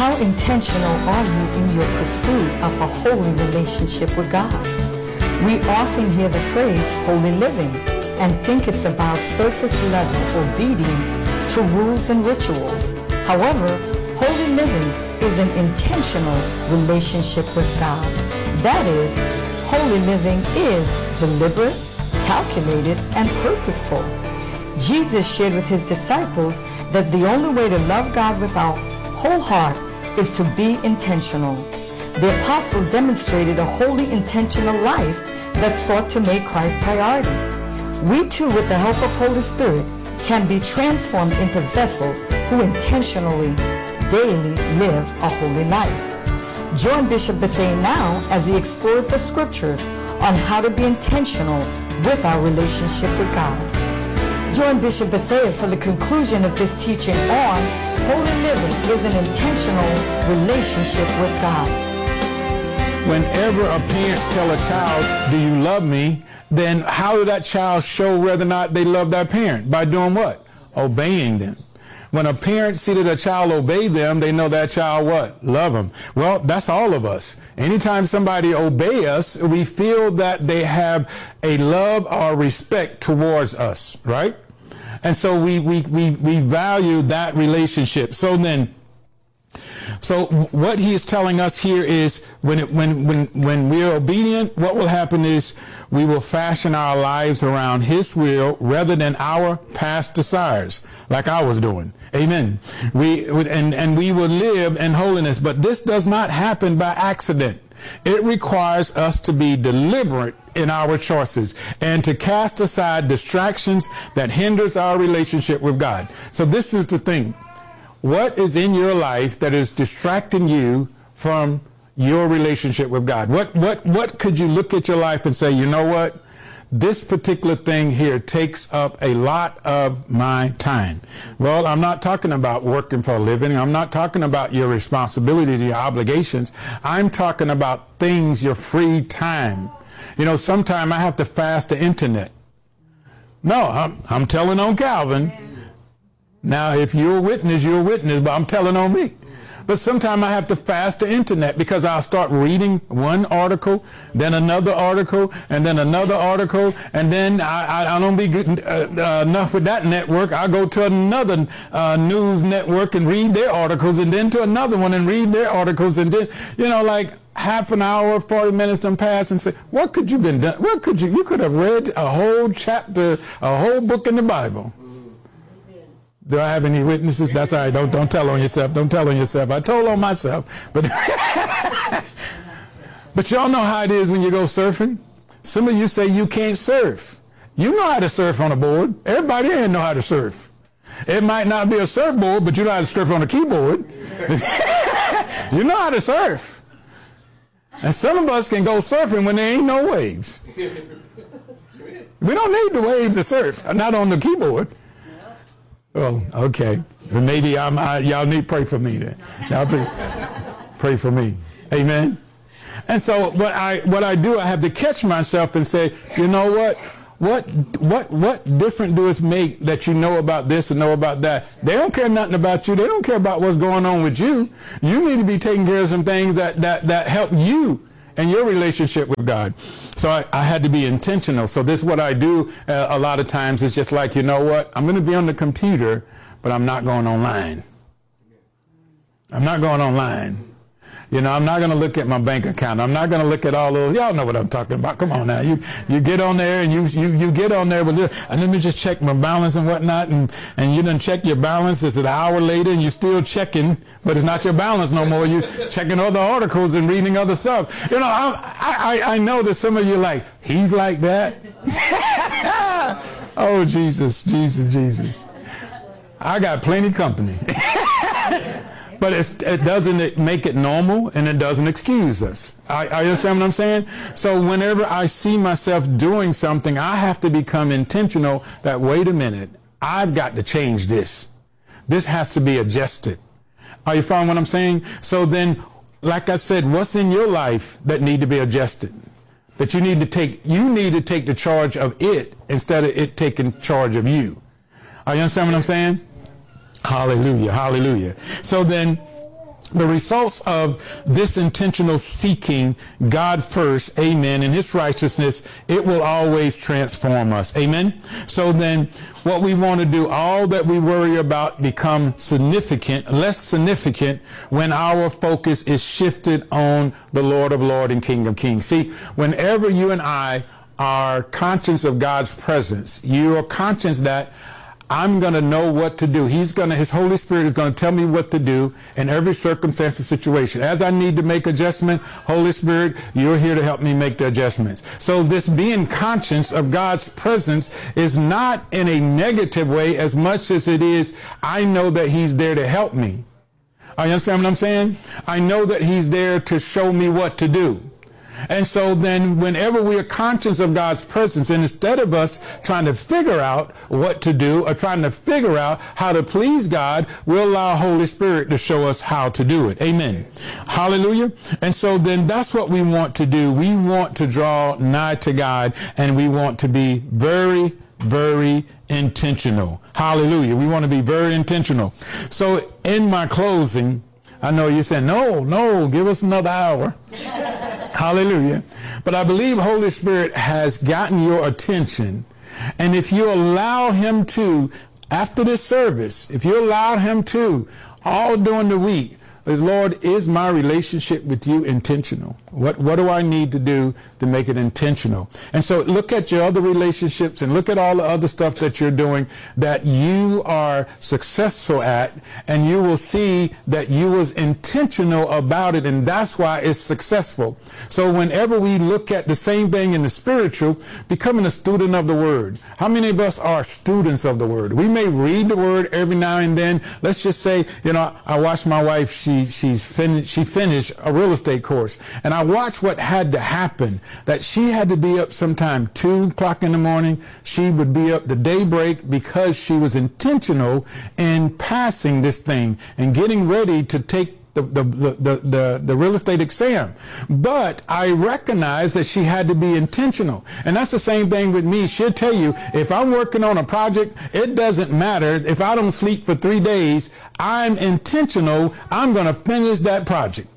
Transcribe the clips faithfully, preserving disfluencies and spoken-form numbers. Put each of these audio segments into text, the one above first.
How intentional are you in your pursuit of a holy relationship with God? We often hear the phrase holy living and think it's about surface level obedience to rules and rituals. However, holy living is an intentional relationship with God. That is, holy living is deliberate, calculated, and purposeful. Jesus shared with his disciples that the only way to love God with our whole heart is to be intentional. The apostle demonstrated a wholly intentional life that sought to make Christ priority. We too, with the help of Holy Spirit, can be transformed into vessels who intentionally, daily live a holy life. Join Bishop Bethea now as he explores the scriptures on how to be intentional with our relationship with God. Join Bishop Bethea for the conclusion of this teaching on holy living is an intentional relationship with God. Whenever a parent tell a child, do you love me? Then how did that child show whether or not they love that parent? By doing what? Obeying them. When a parent see that a child obey them, they know that child what? Love them. Well, that's all of us. Anytime somebody obey us, we feel that they have a love or respect towards us, right? And so we, we, we, we value that relationship. So then, so what he is telling us here is when, it, when, when, when we're obedient, what will happen is we will fashion our lives around his will rather than our past desires, like I was doing. Amen. We, and, and we will live in holiness, but this does not happen by accident. It requires us to be deliberate in our choices and to cast aside distractions that hinders our relationship with God. So this is the thing. What is in your life that is distracting you from your relationship with God? What, what, what could you look at your life and say, you know what? This particular thing here takes up a lot of my time. Well, I'm not talking about working for a living. I'm not talking about your responsibilities, your obligations. I'm talking about things, your free time. You know, sometimes I have to fast the internet. No, I'm, I'm telling on Calvin. Now, if you're a witness, you're a witness, but I'm telling on me. But sometimes I have to fast the internet because I'll start reading one article, then another article, and then another article, and then I, I, I don't be good uh, uh, enough with that network. I go to another uh, news network and read their articles, and then to another one and read their articles, and then, you know, like half an hour, forty minutes done pass, and say, what could you been done? What could you, you could have read a whole chapter, a whole book in the Bible. Do I have any witnesses? That's all right. Don't, don't tell on yourself. Don't tell on yourself. I told on myself. But, but y'all know how it is when you go surfing. Some of you say you can't surf. You know how to surf on a board. Everybody here know how to surf. It might not be a surfboard, but you know how to surf on a keyboard. You know how to surf. And some of us can go surfing when there ain't no waves. We don't need the waves to surf, not on the keyboard. Oh, okay. Maybe I'm, I, y'all need to pray for me then. Y'all pray, pray for me. Amen. And so what I what I do, I have to catch myself and say, you know what? What what what different do it make that you know about this and know about that? They don't care nothing about you. They don't care about what's going on with you. You need to be taking care of some things that that that help you and your relationship with God. So I, I had to be intentional. So this is what I do uh, a lot of times. It's just like, you know what? I'm going to be on the computer, but I'm not going online. I'm not going online. You know, I'm not going to look at my bank account. I'm not going to look at all those. Y'all know what I'm talking about. Come on now. You you get on there and you you, you get on there with this, and let me just check my balance and whatnot. And, and you done check your balance. It's an hour later and you're still checking, but it's not your balance no more. You're checking other articles and reading other stuff. You know, I, I, I know that some of you are like, he's like that. Oh, Jesus, Jesus, Jesus. I got plenty company. But it's, it doesn't make it normal, and it doesn't excuse us. I, I understand what I'm saying? So whenever I see myself doing something, I have to become intentional that, wait a minute, I've got to change this. This has to be adjusted. Are you following what I'm saying? So then, like I said, what's in your life that need to be adjusted? That you need to take, you need to take the charge of it instead of it taking charge of you. Are you understand what I'm saying? Hallelujah, hallelujah. So then, The results of this intentional seeking God first, amen, and his righteousness, it will always transform us, amen. So then what we want to do, all that we worry about become significant, less significant when our focus is shifted on the Lord of Lords and King of Kings. See, whenever you and I are conscious of God's presence, you are conscious that I'm going to know what to do. He's going to, his Holy Spirit is going to tell me what to do in every circumstance and situation. As I need to make adjustment, Holy Spirit, you're here to help me make the adjustments. So this being conscious of God's presence is not in a negative way as much as it is, I know that he's there to help me. Are you understand what I'm saying? I know that he's there to show me what to do. And so then whenever we are conscious of God's presence, and instead of us trying to figure out what to do or trying to figure out how to please God, we'll allow Holy Spirit to show us how to do it. Amen. Hallelujah. And so then that's what we want to do. We want to draw nigh to God, and we want to be very, very intentional. Hallelujah. We want to be very intentional. So in my closing, I know you're saying, no, no, give us another hour. Hallelujah. But I believe Holy Spirit has gotten your attention. And if you allow him to, after this service, if you allow him to, all during the week, Lord, is my relationship with you intentional? What, what do I need to do to make it intentional? And so look at your other relationships and look at all the other stuff that you're doing that you are successful at, and you will see that you was intentional about it, and that's why it's successful. So whenever we look at the same thing in the spiritual, becoming a student of the Word. How many of us are students of the Word? We may read the Word every now and then. Let's just say, you know, I watched my wife, she she's finished she finished a real estate course, and I watched what had to happen, that she had to be up sometime two o'clock in the morning. She would be up to daybreak because she was intentional in passing this thing and getting ready to take the the, the, the, the the real estate exam. But I recognize that she had to be intentional. And that's the same thing with me. She'll tell you, if I'm working on a project, it doesn't matter. If I don't sleep for three days, I'm intentional. I'm going to finish that project.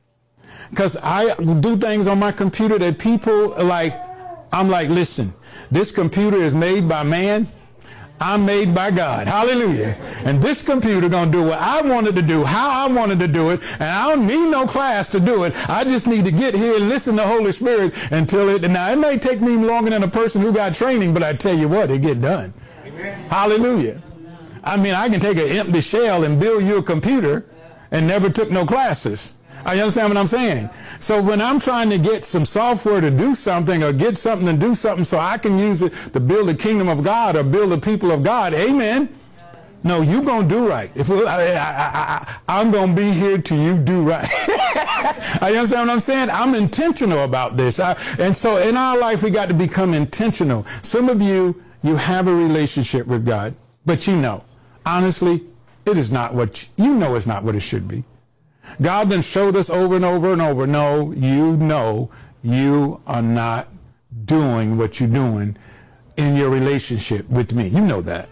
Because I do things on my computer that people are like, I'm like, listen, this computer is made by man. I'm made by God. Hallelujah. And this computer going to do what I wanted to do, how I wanted to do it. And I don't need no class to do it. I just need to get here and listen to Holy Spirit until it, now it may take me longer than a person who got training, but I tell you what, it get done. Amen. Hallelujah. I mean, I can take an empty shell and build you a computer and never took no classes. You understand what I'm saying? So when I'm trying to get some software to do something or get something to do something so I can use it to build the kingdom of God or build the people of God, amen. No, you going to do right. If I, I, I, I'm going to be here till you do right. You understand what I'm saying? I'm intentional about this. I, and so in our life, we got to become intentional. Some of you, you have a relationship with God, but you know, honestly, it is not what, you, you know it's not what it should be. God done showed us over and over and over, no, you know you are not doing what you're doing in your relationship with me. You know that.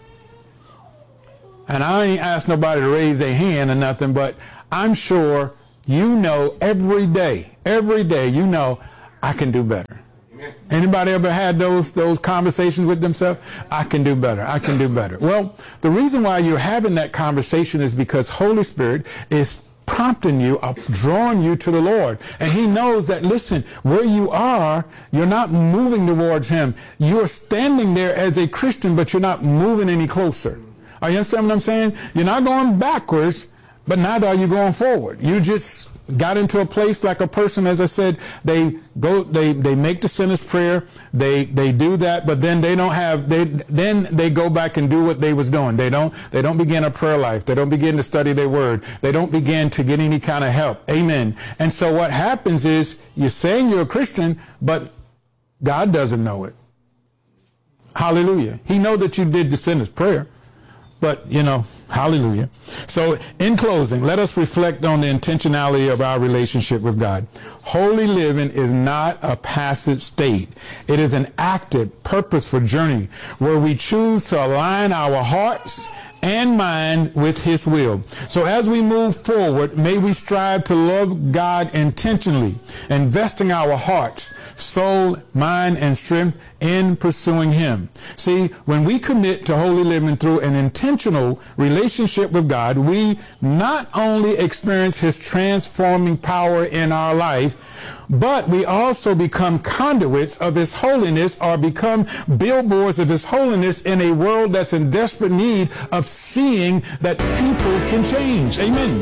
And I ain't asked nobody to raise their hand or nothing, but I'm sure you know every day, every day, you know, I can do better. Amen. Anybody ever had those those conversations with themselves? I can do better. I can do better. Well, the reason why you're having that conversation is because Holy Spirit is prompting you, uh, drawing you to the Lord. And he knows that, listen, where you are, you're not moving towards him. You're standing there as a Christian, but you're not moving any closer. Are you understand what I'm saying? You're not going backwards, but neither are you going forward. You just got into a place like a person, as I said, they go, they, they make the sinner's prayer, they, they do that, but then they don't have, they, then they go back and do what they was doing. They don't, they don't begin a prayer life. They don't begin to study their word. They don't begin to get any kind of help. Amen. And so what happens is you're saying you're a Christian, but God doesn't know it. Hallelujah. He know that you did the sinner's prayer, but you know, Hallelujah. So in closing, let us reflect on the intentionality of our relationship with God. Holy living is not a passive state. It is an active, purposeful journey where we choose to align our hearts and mind with his will. So as we move forward, may we strive to love God intentionally, investing our hearts, soul, mind, and strength in pursuing him. See, when we commit to holy living through an intentional relationship with God, we not only experience his transforming power in our life, but we also become conduits of his holiness, or become billboards of his holiness in a world that's in desperate need of seeing that people can change. Amen.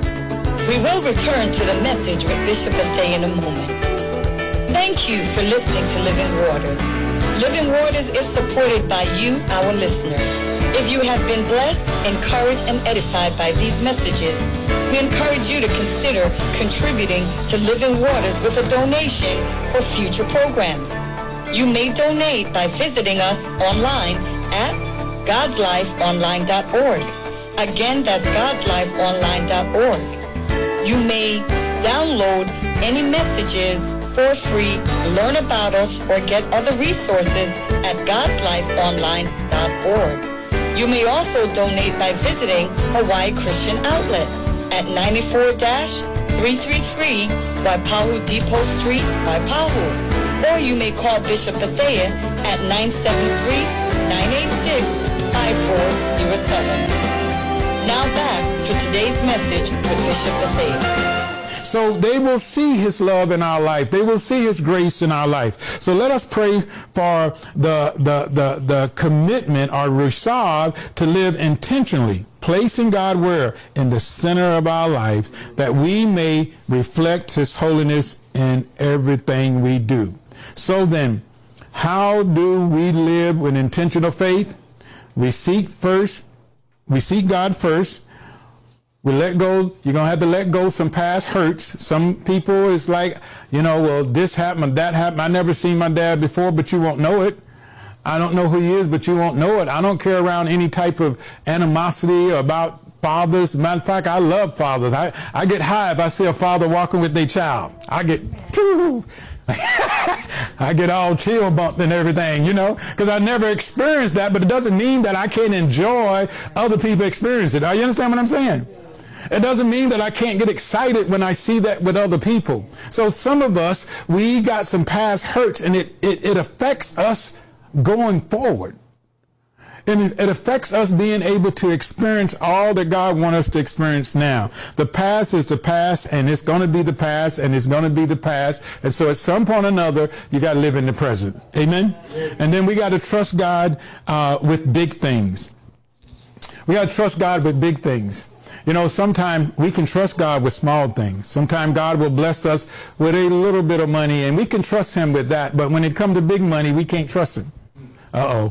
We will return to the message with Bishop Bethea in a moment. Thank you for listening to Living Waters. Living Waters is supported by you, our listeners. If you have been blessed, encouraged, and edified by these messages, we encourage you to consider contributing to Living Waters with a donation for future programs. You may donate by visiting us online at gods life online dot org. Again, that's gods life online dot org. You may download any messages for free, learn about us, or get other resources at gods life online dot org. You may also donate by visiting Hawaii Christian Outlet at ninety-four three thirty-three Waipahu Depot Street, Waipahu. Or you may call Bishop Bethea at nine seven three, nine eight six, five four zero seven. Now back to today's message with Bishop Bethea. So they will see his love in our life. They will see his grace in our life. So let us pray for the, the, the, the commitment or resolve to live intentionally, placing God where? In the center of our lives, that we may reflect his holiness in everything we do. So then, how do we live with intentional faith? We seek first, we seek God first. We let go. You're going to have to let go some past hurts. Some people, it's like, you know, well, this happened, that happened. I never seen my dad before, but you won't know it. I don't know who he is, but you won't know it. I don't care around any type of animosity about fathers. Matter of fact, I love fathers. I, I get high if I see a father walking with their child. I get, I get all chill bumped and everything, you know, because I never experienced that, but it doesn't mean that I can't enjoy other people experience it. Are you understand what I'm saying? It doesn't mean that I can't get excited when I see that with other people. So some of us, we got some past hurts, and it, it, it affects us going forward. And it, it affects us being able to experience all that God wants us to experience now. The past is the past, and it's going to be the past, and it's going to be the past. And so at some point or another, you got to live in the present. Amen? And then we got to trust God uh, with big things. We got to trust God with big things. You know, sometimes we can trust God with small things. Sometimes God will bless us with a little bit of money, and we can trust him with that. But when it comes to big money, we can't trust him. Uh-oh.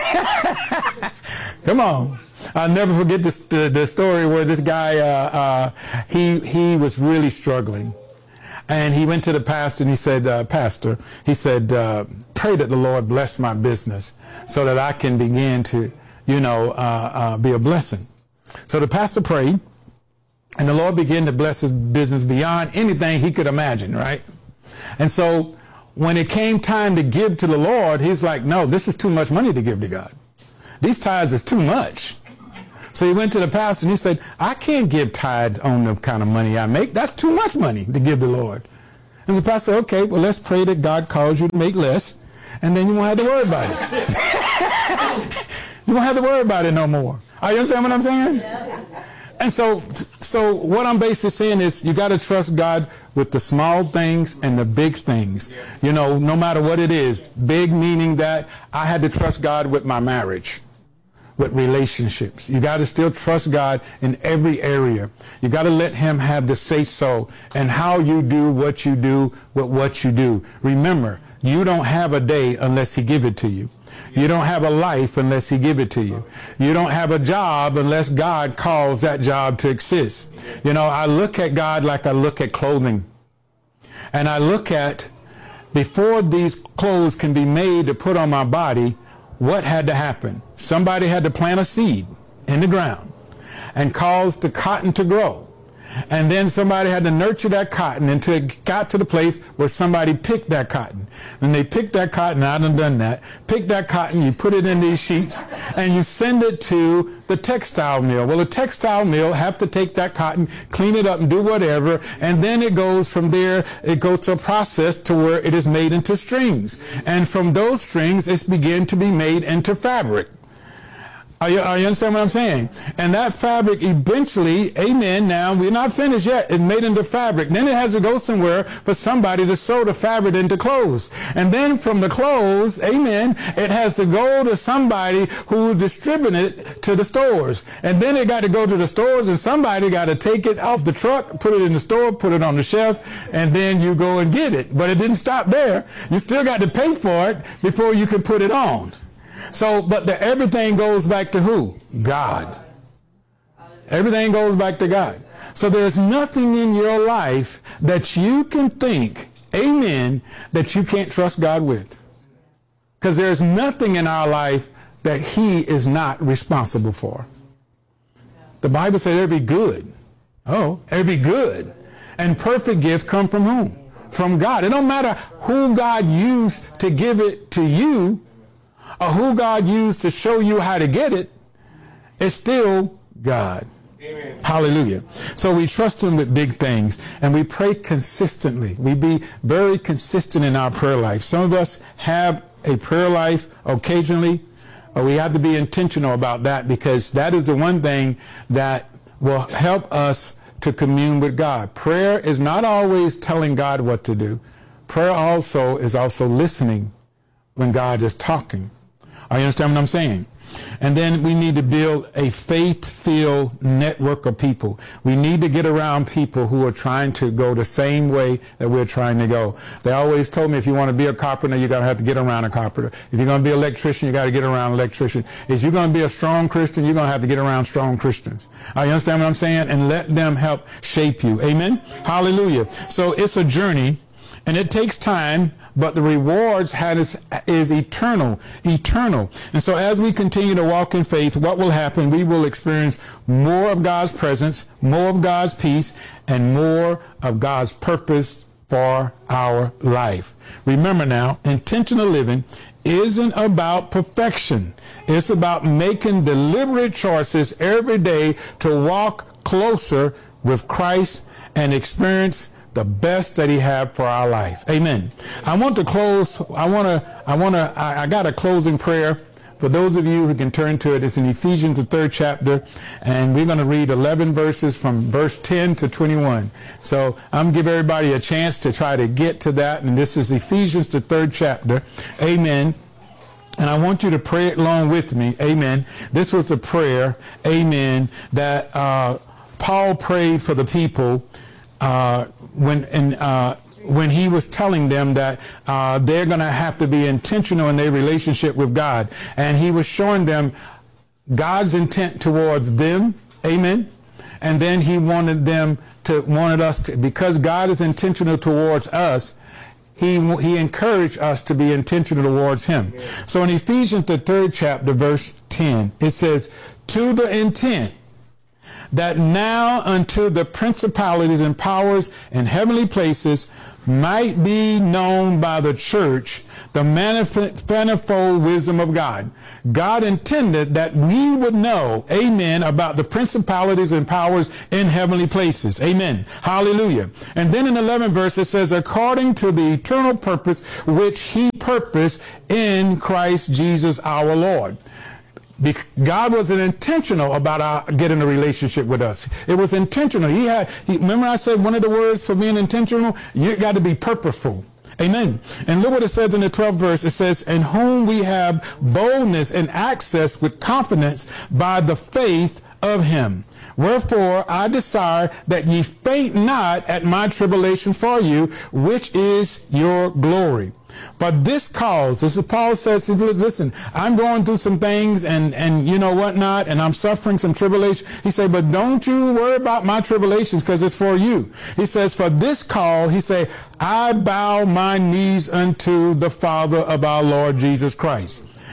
Come on. I'll never forget this, the, the story where this guy, uh, uh, he, he was really struggling. And he went to the pastor and he said, uh, Pastor, he said, uh, pray that the Lord bless my business so that I can begin to, you know, uh, uh, be a blessing. So the pastor prayed, and the Lord began to bless his business beyond anything he could imagine, right? And so when it came time to give to the Lord, he's like, no, this is too much money to give to God. These tithes is too much. So he went to the pastor and he said, I can't give tithes on the kind of money I make. That's too much money to give the Lord. And the pastor said, okay, well, let's pray that God calls you to make less, and then you won't have to worry about it. You won't have to worry about it no more. Are you understand what I'm saying? Yeah. And so, so what I'm basically saying is you got to trust God with the small things and the big things. You know, no matter what it is. Big meaning that I had to trust God with my marriage, with relationships. You got to still trust God in every area. You got to let him have the say so and how you do what you do with what you do. Remember, you don't have a day unless he give it to you. You don't have a life unless he give it to you. You don't have a job unless God calls that job to exist. You know, I look at God like I look at clothing. And I look at, before these clothes can be made to put on my body, what had to happen? Somebody had to plant a seed in the ground. and caused the cotton to grow. And then somebody had to nurture that cotton until it got to the place where somebody picked that cotton. And they picked that cotton, I done done that, pick that cotton, you put it in these sheets, and you send it to the textile mill. Well, the textile mill have to take that cotton, clean it up and do whatever, and then it goes from there, it goes to a process to where it is made into strings. And from those strings, it's begin to be made into fabric. Are you, are you understand what I'm saying? And that fabric eventually, amen, now we're not finished yet, it's made into fabric. Then it has to go somewhere for somebody to sew the fabric into clothes. And then from the clothes, amen, it has to go to somebody who distribute it to the stores. And then it got to go to the stores and somebody got to take it off the truck, put it in the store, put it on the shelf, and then you go and get it. But it didn't stop there. You still got to pay for it before you can put it on. So, but the, everything goes back to who? God. Everything goes back to God. So there's nothing in your life that you can think, amen, that you can't trust God with. Because there's nothing in our life that he is not responsible for. The Bible says every good. Oh, every good and perfect gift come from whom? From God. It don't matter who God used to give it to you, or who God used to show you how to get it, it's still God. Amen. Hallelujah. So we trust him with big things and we pray consistently. We be very consistent in our prayer life. Some of us have a prayer life occasionally, but we have to be intentional about that because that is the one thing that will help us to commune with God. Prayer is not always telling God what to do. Prayer also is also listening when God is talking. I understand what I'm saying. And then we need to build a faith-filled network of people. We need to get around people who are trying to go the same way that we're trying to go. They always told me if you want to be a carpenter, you're going to have to get around a carpenter. If you're going to be an electrician, you got to get around an electrician. If you're going to be a strong Christian, you're going to have to get around strong Christians. I understand what I'm saying? And let them help shape you. Amen? Hallelujah. So it's a journey. And it takes time, but the rewards has, is eternal, eternal. And so as we continue to walk in faith, what will happen? We will experience more of God's presence, more of God's peace, and more of God's purpose for our life. Remember now, intentional living isn't about perfection. It's about making deliberate choices every day to walk closer with Christ and experience the best that he had for our life. Amen. I want to close. I want to, I want to, I, I got a closing prayer for those of you who can turn to it. It's in Ephesians, the third chapter, and we're going to read eleven verses from verse ten to twenty-one. So I'm going to give everybody a chance to try to get to that. And this is Ephesians, the third chapter. Amen. And I want you to pray it along with me. Amen. This was a prayer, amen, that uh, Paul prayed for the people uh, when and uh, when he was telling them that uh, they're going to have to be intentional in their relationship with God. And he was showing them God's intent towards them. Amen. And then he wanted them to, wanted us to, because God is intentional towards us, he, he encouraged us to be intentional towards him. Yeah. So in Ephesians, the third chapter, verse ten, it says, to the intent that now unto the principalities and powers in heavenly places might be known by the church the manifold wisdom of God. God intended that we would know, amen, about the principalities and powers in heavenly places. Amen. Hallelujah. And then in the eleventh verse it says, according to the eternal purpose which he purposed in Christ Jesus our Lord. God was intentional about our getting a relationship with us. It was intentional. He had, he, remember I said one of the words for being intentional? You got to be purposeful. Amen. And look what it says in the twelfth verse. It says, in whom we have boldness and access with confidence by the faith of him. Wherefore I desire that ye faint not at my tribulation for you, which is your glory. But this cause, this is Paul says, listen, I'm going through some things and, and you know what not, and I'm suffering some tribulation. He said, but don't you worry about my tribulations because it's for you. He says, for this cause, he said, I bow my knees unto the Father of our Lord Jesus Christ.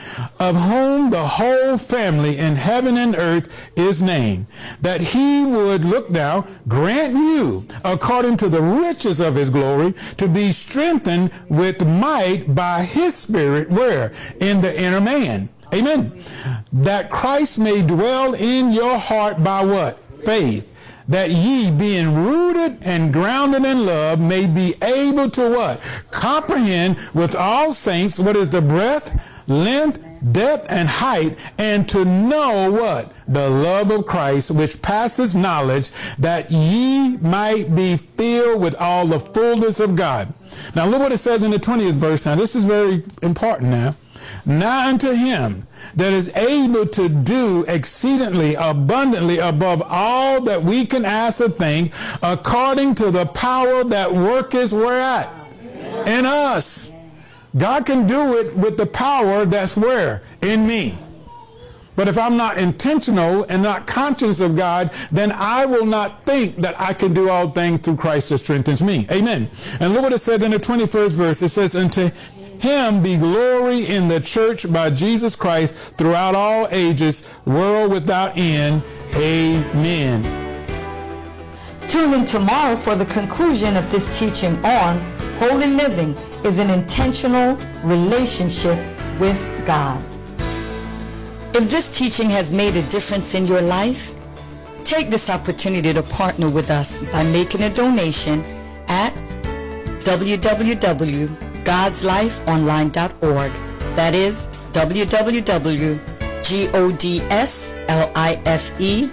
of whom the whole family in heaven and earth is named, that he would, look now, grant you, according to the riches of his glory, to be strengthened with might by his Spirit, where? In the inner man. Amen. That Christ may dwell in your heart by what? Faith. That ye, being rooted and grounded in love, may be able to what? Comprehend with all saints what is the breadth, length, depth, and height, and to know what? The love of Christ, which passes knowledge, that ye might be filled with all the fullness of God. Now look what it says in the twentieth verse. Now this is very important now. Now unto him that is able to do exceedingly abundantly above all that we can ask or think, according to the power that worketh where at? In us. God can do it with the power that's where? In me. But if I'm not intentional and not conscious of God, then I will not think that I can do all things through Christ that strengthens me. Amen. And look what it says in the twenty-first verse. It says, unto him be glory in the church by Jesus Christ throughout all ages, world without end. Amen. Tune in tomorrow for the conclusion of this teaching on holy living is an intentional relationship with God. If this teaching has made a difference in your life, take this opportunity to partner with us by making a donation at w w w dot gods life online dot org. That is w w w dot gods life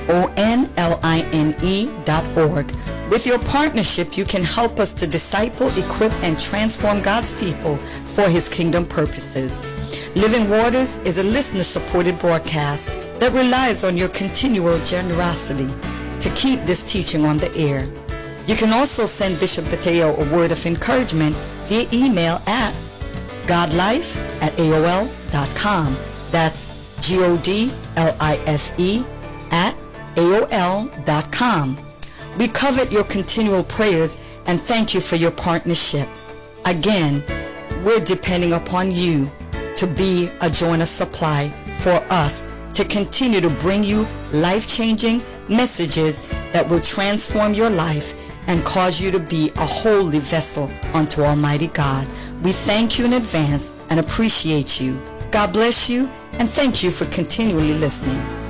online dot org. With your partnership, you can help us to disciple, equip, and transform God's people for his kingdom purposes. Living Waters is a listener-supported broadcast that relies on your continual generosity to keep this teaching on the air. You can also send Bishop Mateo a word of encouragement via email at godlife at A O L dot com. That's G O D L I F E at A O L dot com. We covet your continual prayers and thank you for your partnership. Again, we're depending upon you to be a joiner supply for us to continue to bring you life-changing messages that will transform your life and cause you to be a holy vessel unto Almighty God. We thank you in advance and appreciate you. God bless you, and thank you for continually listening.